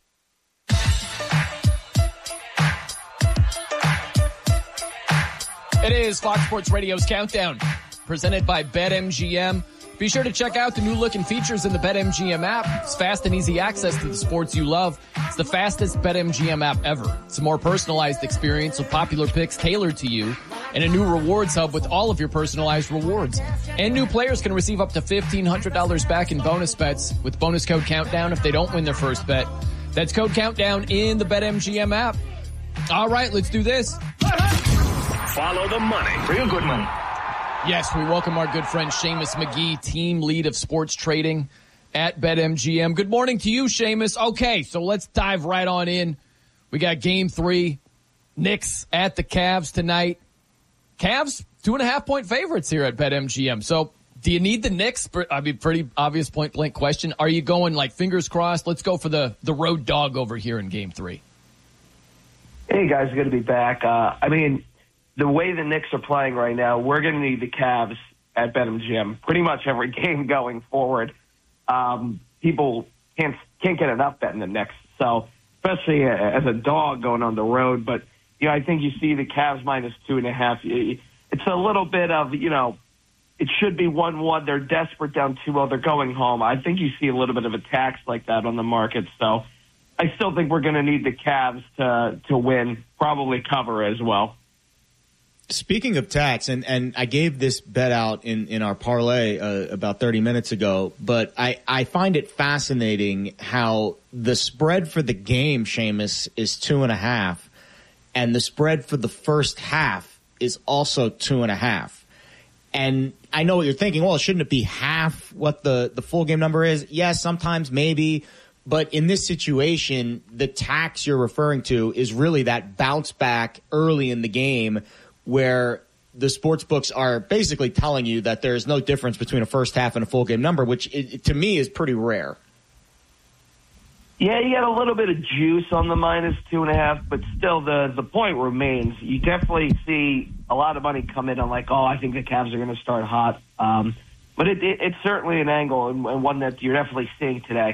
It is Fox Sports Radio's Countdown, presented by BetMGM. Be sure to check out the new look and features in the BetMGM app. It's fast and easy access to the sports you love. It's the fastest BetMGM app ever. It's a more personalized experience with popular picks tailored to you, and a new rewards hub with all of your personalized rewards. And new players can receive up to fifteen hundred dollars back in bonus bets with bonus code Countdown if they don't win their first bet. That's code Countdown in the BetMGM app. All right, let's do this. Follow the money. Real good money. Yes, we welcome our good friend Seamus McGee, team lead of sports trading at BetMGM. Good morning to you, Seamus. Okay, so let's dive right on in. We got game three, Knicks at the Cavs tonight. Cavs, two and a half point favorites here at BetMGM. So do you need the Knicks? I mean, pretty obvious point blank question. Are you going like fingers crossed? Let's go for the, the road dog over here in game three. Hey, guys, good to be back. Uh, I mean, the way the Knicks are playing right now, we're going to need the Cavs at BetMGM pretty much every game going forward. Um, people can't can't get enough betting the Knicks, so especially as a dog going on the road. But you know, I think you see the Cavs minus two and a half. It's a little bit of you know, it should be one one. They're desperate down two oh. They're going home. I think you see a little bit of a tax like that on the market. So I still think we're going to need the Cavs to to win, probably cover as well. Speaking of tax, and, and I gave this bet out in, in our parlay uh, about thirty minutes ago, but I, I find it fascinating how the spread for the game, Seamus, is two and a half, and the spread for the first half is also two and a half. And I know what you're thinking, well, shouldn't it be half what the, the full game number is? Yes, sometimes maybe, But in this situation, the tax you're referring to is really that bounce back early in the game where the sports books are basically telling you that there's no difference between a first half and a full game number, which it, to me is pretty rare. Yeah, you got a little bit of juice on the minus two and a half, but still the, the point remains. You definitely see a lot of money come in on like, oh, I think the Cavs are going to start hot. Um, but it, it, it's certainly an angle and, and one that you're definitely seeing today.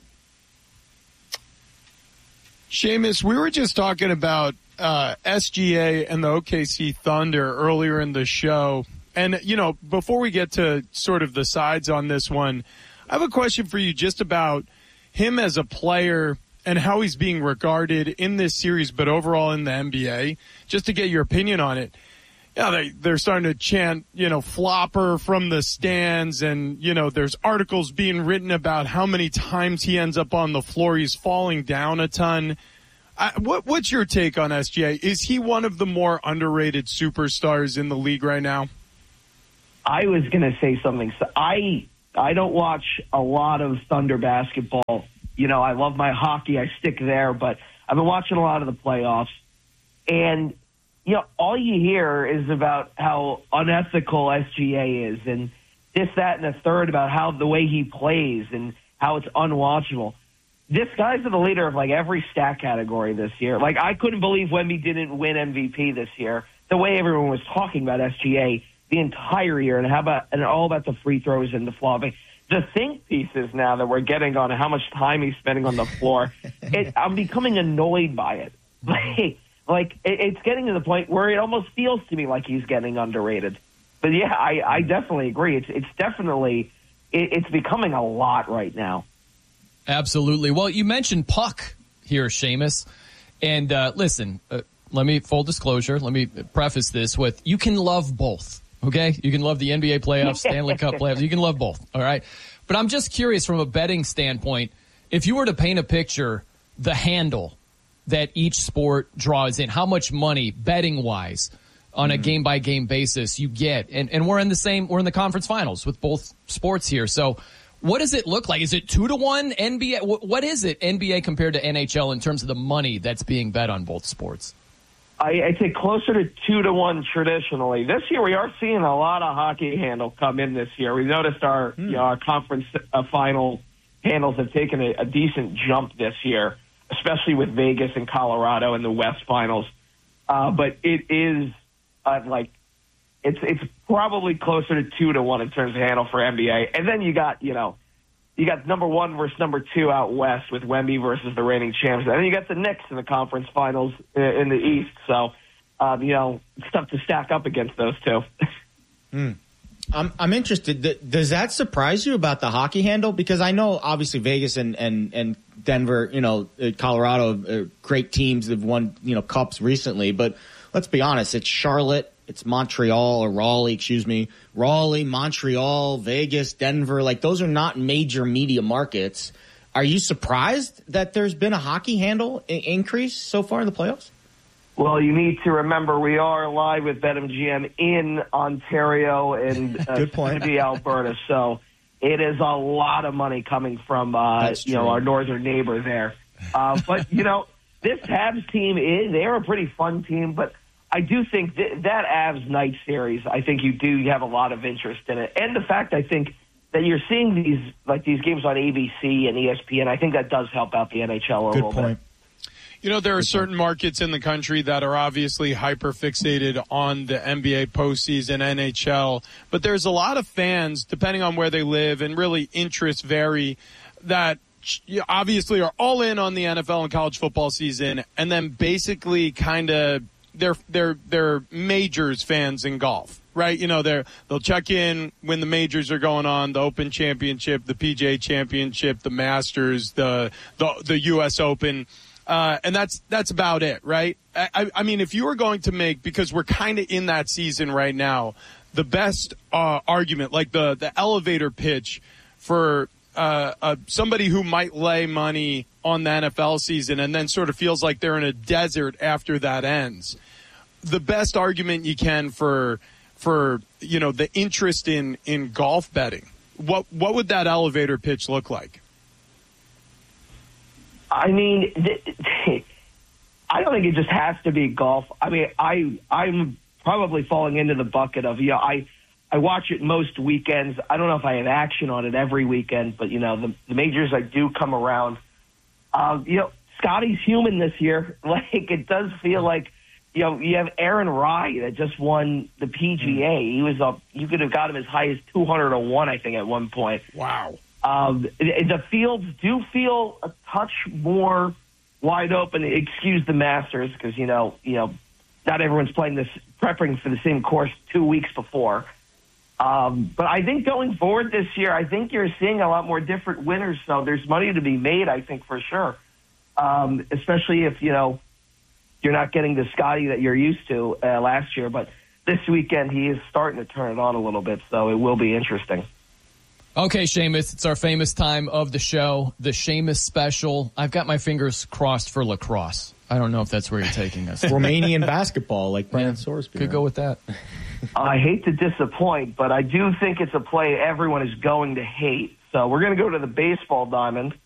Seamus, we were just talking about uh, S G A and the O K C Thunder earlier in the show. And, you know, before we get to sort of the sides on this one, I have a question for you just about him as a player and how he's being regarded in this series, but overall in the N B A, just to get your opinion on it. Yeah, they, they're starting to chant, you know, flopper from the stands, and, you know, there's articles being written about how many times he ends up on the floor. He's falling down a ton. I, what, what's your take on S G A? Is he one of the more underrated superstars in the league right now? I was going to say something. So I I don't watch a lot of Thunder basketball. You know, I love my hockey. I stick there, but I've been watching a lot of the playoffs. And, you know, all you hear is about how unethical S G A is and this, that, and a third about how the way he plays and how it's unwatchable. This guy's the leader of, like, every stat category this year. Like, I couldn't believe Wemby didn't win M V P this year, the way everyone was talking about S G A the entire year, and how about and all about the free throws and the flopping. The think pieces now that we're getting on how much time he's spending on the floor, it, I'm becoming annoyed by it. Like, like it, it's getting to the point where it almost feels to me like he's getting underrated. But yeah, I, I definitely agree. It's it's definitely it, it's becoming a lot right now. Absolutely. Well, you mentioned puck here, Seamus, and uh, listen. Uh, let me full disclosure. Let me preface this with: you can love both. Okay, you can love the N B A playoffs, Stanley Cup playoffs. You can love both, all right? But I'm just curious from a betting standpoint, if you were to paint a picture, the handle that each sport draws in, how much money, betting-wise, on a game-by-game basis you get. And, and we're in the same, we're in the conference finals with both sports here. So what does it look like? Is it two to one N B A? What is it, N B A compared to N H L in terms of the money that's being bet on both sports? I, I'd say closer to two to one traditionally. This year we are seeing a lot of hockey handle come in this year. We noticed our, hmm. you know, our conference uh, final handles have taken a, a decent jump this year, especially with Vegas and Colorado in the West finals. Uh, but it is uh, like it's it's probably closer to two to one in terms of handle for N B A. And then you got, you know, you got number one versus number two out west with Wemby versus the reigning champs. And then you got the Knicks in the conference finals in the East. So, um, you know, it's tough to stack up against those two. mm. I'm I'm interested. Does that surprise you about the hockey handle? Because I know obviously Vegas and, and, and Denver, you know, Colorado are great teams that have won, you know, cups recently. But let's be honest, it's Charlotte. It's Montreal or Raleigh, excuse me, Raleigh, Montreal, Vegas, Denver. Like, those are not major media markets. Are you surprised that there's been a hockey handle I- increase so far in the playoffs? Well, you need to remember we are live with BetMGM in Ontario and uh, Good point. Alberta. So it is a lot of money coming from, uh, you know, our northern neighbor there. Uh, but, you know, this Habs team is, they're a pretty fun team, but I do think that, that Avs night series, I think you do have a lot of interest in it. And the fact, I think, that you're seeing these like these games on A B C and E S P N, I think that does help out the N H L a Good little point. bit. You know, there are certain markets in the country that are obviously hyper-fixated on the N B A postseason, N H L, but there's a lot of fans, depending on where they live, and really interests vary, that obviously are all in on the N F L and college football season, and then basically kind of They're they're they're majors fans in golf, right? You know, they're they'll check in when the majors are going on, the Open Championship, the P G A Championship, the Masters, the the, the U S Open, uh, and that's that's about it, right? I, I mean, if you were going to make, because we're kind of in that season right now, the best uh, argument, like the the elevator pitch for uh, uh, somebody who might lay money on the N F L season and then sort of feels like they're in a desert after that ends. The best argument you can for, for, you know, the interest in, in golf betting, what, what would that elevator pitch look like? I mean, th- I don't think it just has to be golf. I mean, I I'm probably falling into the bucket of, you know, I I watch it most weekends. I don't know if I have action on it every weekend, but, you know, the, the majors I do come around. Uh, you know, Scotty's human this year. Like, it does feel like, you know, you have Aaron Rai that just won the P G A. He was up, you could have got him as high as two hundred one, I think, at one point. Wow. Um, the fields do feel a touch more wide open. Excuse the Masters, because, you know, you know, not everyone's playing this, prepping for the same course two weeks before. Um, but I think going forward this year, I think you're seeing a lot more different winners. So there's money to be made, I think, for sure. Um, especially if, you know, you're not getting the Scotty that you're used to uh, last year. But this weekend, he is starting to turn it on a little bit, so it will be interesting. Okay, Seamus, it's our famous time of the show, the Seamus special. I've got my fingers crossed for lacrosse. I don't know if that's where you're taking us. Romanian basketball, like Brian Sorsby. Could go with that. I hate to disappoint, but I do think it's a play everyone is going to hate. So we're going to go to the baseball diamond.